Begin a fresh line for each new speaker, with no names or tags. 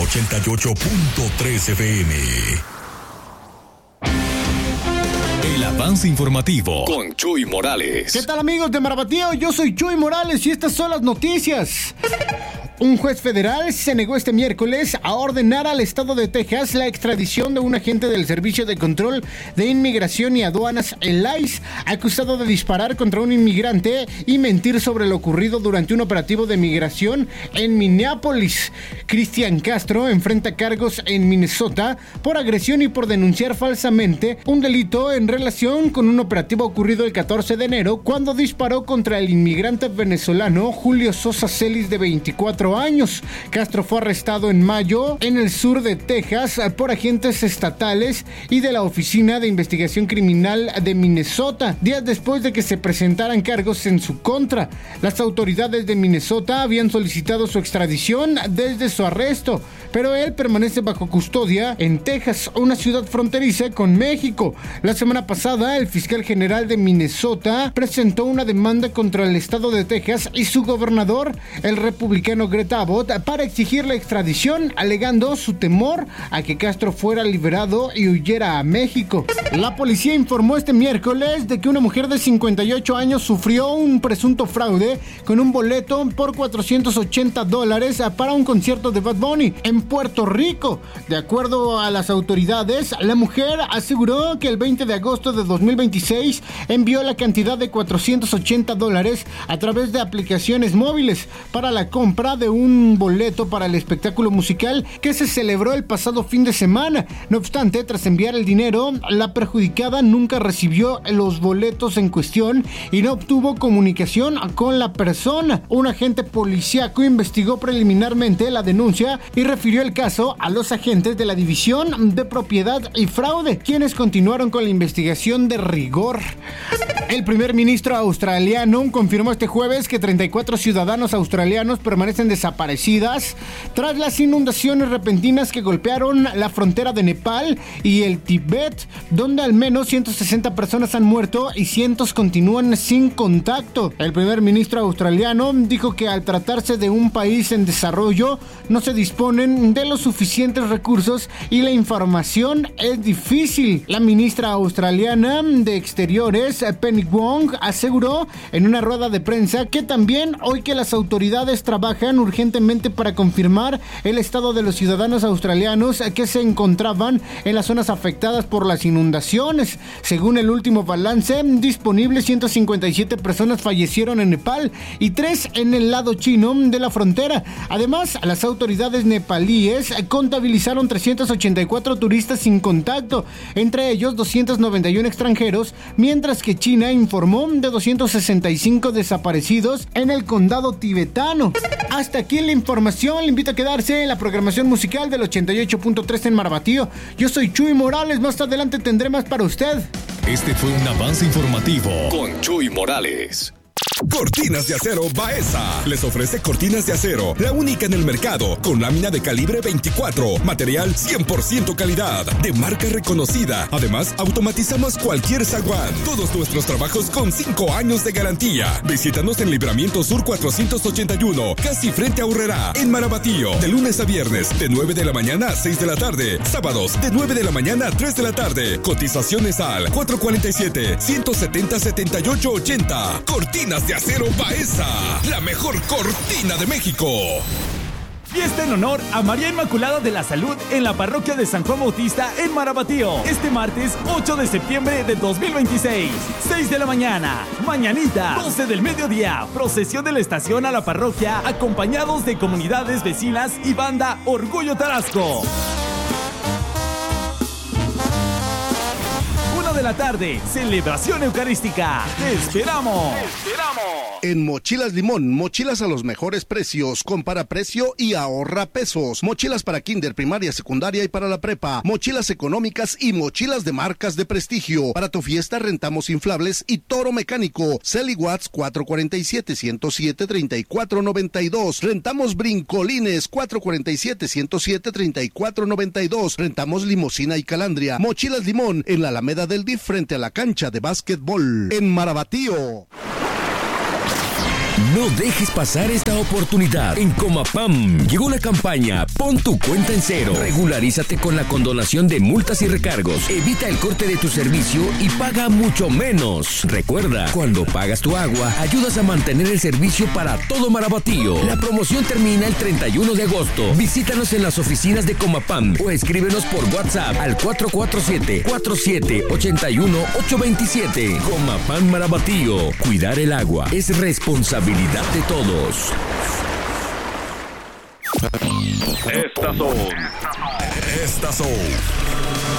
88.3 FM. El avance informativo con Chuy Morales.
¿Qué tal, amigos de Marabatío? Yo soy Chuy Morales y estas son las noticias. Un juez federal se negó este miércoles a ordenar al estado de Texas la extradición de un agente del Servicio de Control de Inmigración y Aduanas, el ICE, acusado de disparar contra un inmigrante y mentir sobre lo ocurrido durante un operativo de migración en Minneapolis. Cristian Castro enfrenta cargos en Minnesota por agresión y por denunciar falsamente un delito en relación con un operativo ocurrido el 14 de enero cuando disparó contra el inmigrante venezolano Julio Sosa Celis, de 24 años. Castro fue arrestado en mayo en el sur de Texas por agentes estatales y de la Oficina de Investigación Criminal de Minnesota, días después de que se presentaran cargos en su contra. Las autoridades de Minnesota habían solicitado su extradición desde su arresto, pero él permanece bajo custodia en Texas, una ciudad fronteriza con México. La semana pasada, el fiscal general de Minnesota presentó una demanda contra el estado de Texas y su gobernador, el republicano Greg Abbott, para exigir la extradición, alegando su temor a que Castro fuera liberado y huyera a México. La policía informó este miércoles de que una mujer de 58 años sufrió un presunto fraude con un boleto por $480 para un concierto de Bad Bunny en Puerto Rico. De acuerdo a las autoridades, la mujer aseguró que el 20 de agosto de 2026 envió la cantidad de $480 a través de aplicaciones móviles para la compra de un boleto para el espectáculo musical que se celebró el pasado fin de semana. No obstante, tras enviar el dinero, la perjudicada nunca recibió los boletos en cuestión y no obtuvo comunicación con la persona. Un agente policíaco investigó preliminarmente la denuncia y refirió el caso a los agentes de la División de Propiedad y Fraude, quienes continuaron con la investigación de rigor. El primer ministro australiano confirmó este jueves que 34 ciudadanos australianos permanecen desaparecidas tras las inundaciones repentinas que golpearon la frontera de Nepal y el Tíbet, donde al menos 160 personas han muerto y cientos continúan sin contacto. El primer ministro australiano dijo que al tratarse de un país en desarrollo no se disponen de los suficientes recursos y la información es difícil. La ministra australiana de Exteriores, Penny Wong, aseguró en una rueda de prensa que también hoy que las autoridades trabajan urgentemente para confirmar el estado de los ciudadanos australianos que se encontraban en las zonas afectadas por las inundaciones. Según el último balance disponible, 157 personas fallecieron en Nepal y 3 en el lado chino de la frontera. Además, las autoridades nepalíes contabilizaron 384 turistas sin contacto, entre ellos 291 extranjeros, mientras que China informó de 265 desaparecidos en el condado tibetano. Hasta aquí la información. Le invito a quedarse en la programación musical del 88.3 en Marabatío. Yo soy Chuy Morales. Más adelante tendré más para usted.
Este fue un avance informativo con Chuy Morales. Cortinas de Acero Baeza les ofrece cortinas de acero, la única en el mercado, con lámina de calibre 24, material 100% calidad, de marca reconocida. Además, automatizamos cualquier zaguán. Todos nuestros trabajos con 5 años de garantía. Visítanos en Libramiento Sur 481, casi frente a Urrera, en Marabatío, de lunes a viernes, de 9 de la mañana a 6 de la tarde. Sábados, de 9 de la mañana a 3 de la tarde. Cotizaciones al 447-170-7880. Cortinas de Acero Baeza, la mejor cortina de México.
Fiesta en honor a María Inmaculada de la Salud en la parroquia de San Juan Bautista en Marabatío. Este martes 8 de septiembre de 2026, 6 de la mañana. Mañanita, 12 del mediodía. Procesión de la estación a la parroquia, acompañados de comunidades vecinas y banda Orgullo Tarasco. De la tarde, celebración eucarística. ¡Te esperamos! ¡Te esperamos!
En Mochilas Limón, mochilas a los mejores precios. Compara precio y ahorra pesos. Mochilas para kinder, primaria, secundaria y para la prepa. Mochilas económicas y mochilas de marcas de prestigio. Para tu fiesta rentamos inflables y toro mecánico. Celi Watts 447-107-3492. Rentamos brincolines 447-107-3492. Rentamos limusina y calandria. Mochilas Limón en la Alameda del DIF frente a la cancha de básquetbol en Marabatío.
No dejes pasar esta oportunidad. En Comapam llegó la campaña Pon tu cuenta en cero. Regularízate con la condonación de multas y recargos. Evita el corte de tu servicio y paga mucho menos. Recuerda, cuando pagas tu agua, ayudas a mantener el servicio para todo Marabatío. La promoción termina el 31 de agosto. Visítanos en las oficinas de Comapam o escríbenos por WhatsApp al 447-4781-827. Comapam Marabatío. Cuidar el agua es responsabilidad de todos.
Estas son